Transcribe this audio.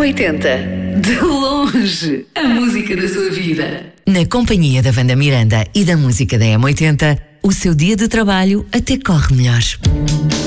M80. De longe, a música da sua vida. Na companhia da Wanda Miranda e da música da M80, o seu dia de trabalho até corre melhor.